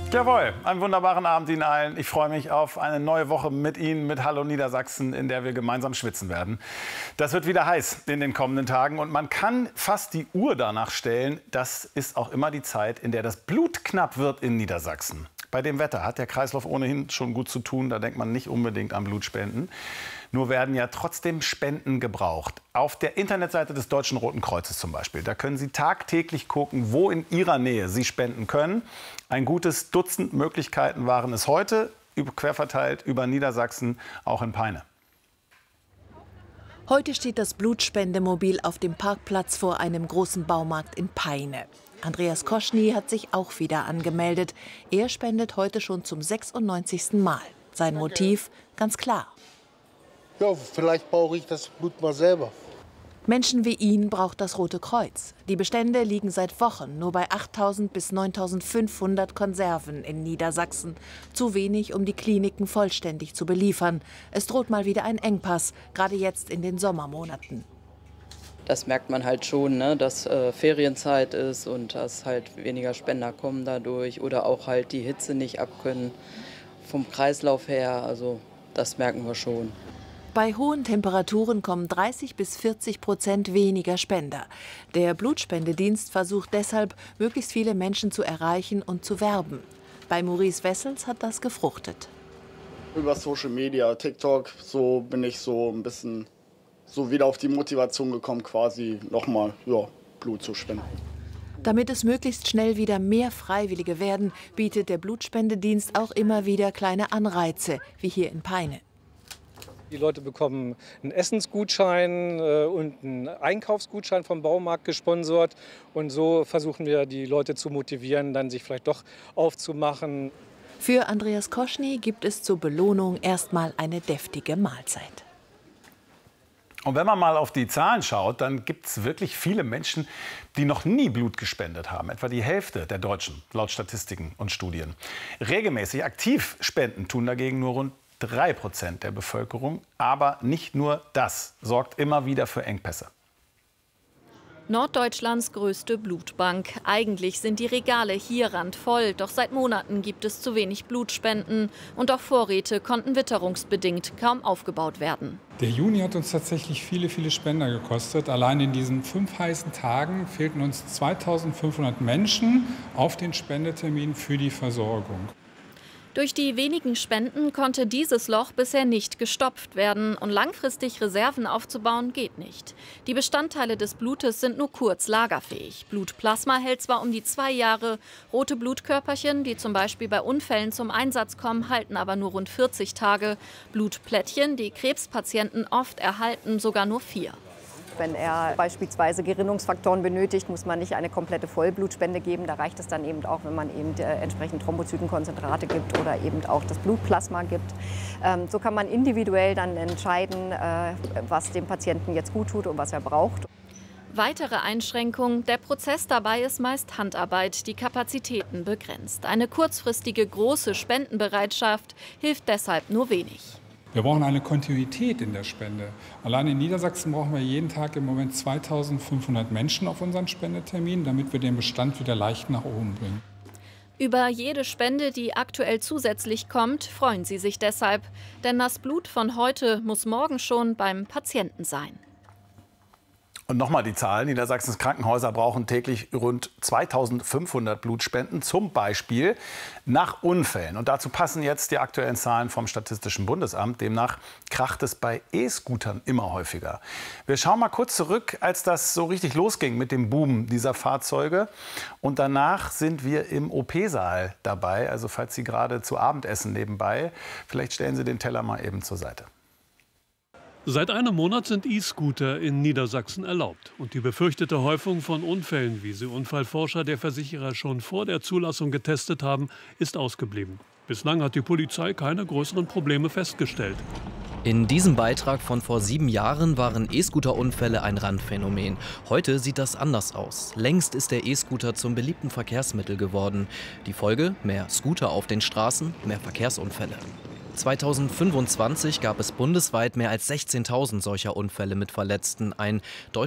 Jawohl, einen wunderbaren Abend Ihnen allen. Ich freue mich auf eine neue Woche mit Ihnen, mit Hallo Niedersachsen, in der wir gemeinsam schwitzen werden. Das wird wieder heiß in den kommenden Tagen und man kann fast die Uhr danach stellen. Das ist auch immer die Zeit, in der das Blut knapp wird in Niedersachsen. Bei dem Wetter hat der Kreislauf ohnehin schon gut zu tun. Da denkt man nicht unbedingt an Blutspenden. Nur werden ja trotzdem Spenden gebraucht. Auf der Internetseite des Deutschen Roten Kreuzes zum Beispiel. Da können Sie tagtäglich gucken, wo in Ihrer Nähe Sie spenden können. Ein gutes Dutzend Möglichkeiten waren es heute, querverteilt über Niedersachsen, auch in Peine. Heute steht das Blutspendemobil auf dem Parkplatz vor einem großen Baumarkt in Peine. Andreas Koschny hat sich auch wieder angemeldet. Er spendet heute schon zum 96. Mal. Sein Motiv ganz klar. Ja, vielleicht brauche ich das Blut mal selber. Menschen wie ihn braucht das Rote Kreuz. Die Bestände liegen seit Wochen nur bei 8.000 bis 9.500 Konserven in Niedersachsen. Zu wenig, um die Kliniken vollständig zu beliefern. Es droht mal wieder ein Engpass, gerade jetzt in den Sommermonaten. Das merkt man halt schon, ne, dass Ferienzeit ist und dass halt weniger Spender kommen dadurch oder auch halt die Hitze nicht abkönnen vom Kreislauf her. Also das merken wir schon. Bei hohen Temperaturen kommen 30 bis 40% weniger Spender. Der Blutspendedienst versucht deshalb, möglichst viele Menschen zu erreichen und zu werben. Bei Maurice Wessels hat das gefruchtet. Über Social Media, TikTok, so bin ich so ein bisschen so wieder auf die Motivation gekommen, quasi nochmal Blut zu spenden. Damit es möglichst schnell wieder mehr Freiwillige werden, bietet der Blutspendedienst auch immer wieder kleine Anreize, wie hier in Peine. Die Leute bekommen einen Essensgutschein und einen Einkaufsgutschein vom Baumarkt gesponsert. Und so versuchen wir, die Leute zu motivieren, dann sich vielleicht doch aufzumachen. Für Andreas Koschny gibt es zur Belohnung erstmal eine deftige Mahlzeit. Und wenn man mal auf die Zahlen schaut, dann gibt es wirklich viele Menschen, die noch nie Blut gespendet haben. Etwa die Hälfte der Deutschen, laut Statistiken und Studien. Regelmäßig aktiv spenden tun dagegen nur rund 3% der Bevölkerung. Aber nicht nur das sorgt immer wieder für Engpässe. Norddeutschlands größte Blutbank. Eigentlich sind die Regale hier randvoll. Doch seit Monaten gibt es zu wenig Blutspenden. Und auch Vorräte konnten witterungsbedingt kaum aufgebaut werden. Der Juni hat uns tatsächlich viele Spender gekostet. Allein in diesen 5 heißen Tagen fehlten uns 2500 Menschen auf den Spendetermin für die Versorgung. Durch die wenigen Spenden konnte dieses Loch bisher nicht gestopft werden. Und langfristig Reserven aufzubauen, geht nicht. Die Bestandteile des Blutes sind nur kurz lagerfähig. Blutplasma hält zwar um die 2 Jahre. Rote Blutkörperchen, die zum Beispiel bei Unfällen zum Einsatz kommen, halten aber nur rund 40 Tage. Blutplättchen, die Krebspatienten oft erhalten, sogar nur 4. Wenn er beispielsweise Gerinnungsfaktoren benötigt, muss man nicht eine komplette Vollblutspende geben. Da reicht es dann eben auch, wenn man eben entsprechend Thrombozytenkonzentrate gibt oder eben auch das Blutplasma gibt. So kann man individuell dann entscheiden, was dem Patienten jetzt gut tut und was er braucht. Weitere Einschränkung: Der Prozess dabei ist meist Handarbeit, die Kapazitäten begrenzt. Eine kurzfristige große Spendenbereitschaft hilft deshalb nur wenig. Wir brauchen eine Kontinuität in der Spende. Allein in Niedersachsen brauchen wir jeden Tag im Moment 2500 Menschen auf unseren Spendetermin, damit wir den Bestand wieder leicht nach oben bringen. Über jede Spende, die aktuell zusätzlich kommt, freuen sie sich deshalb. Denn das Blut von heute muss morgen schon beim Patienten sein. Und nochmal die Zahlen. Niedersachsens Krankenhäuser brauchen täglich rund 2500 Blutspenden, zum Beispiel nach Unfällen. Und dazu passen jetzt die aktuellen Zahlen vom Statistischen Bundesamt. Demnach kracht es bei E-Scootern immer häufiger. Wir schauen mal kurz zurück, als das so richtig losging mit dem Boom dieser Fahrzeuge. Und danach sind wir im OP-Saal dabei. Also falls Sie gerade zu Abend essen nebenbei, vielleicht stellen Sie den Teller mal eben zur Seite. Seit einem Monat sind E-Scooter in Niedersachsen erlaubt. Und die befürchtete Häufung von Unfällen, wie sie Unfallforscher der Versicherer schon vor der Zulassung getestet haben, ist ausgeblieben. Bislang hat die Polizei keine größeren Probleme festgestellt. In diesem Beitrag von vor 7 Jahren waren E-Scooter-Unfälle ein Randphänomen. Heute sieht das anders aus. Längst ist der E-Scooter zum beliebten Verkehrsmittel geworden. Die Folge: mehr Scooter auf den Straßen, mehr Verkehrsunfälle. 2025 gab es bundesweit mehr als 16.000 solcher Unfälle mit Verletzten, ein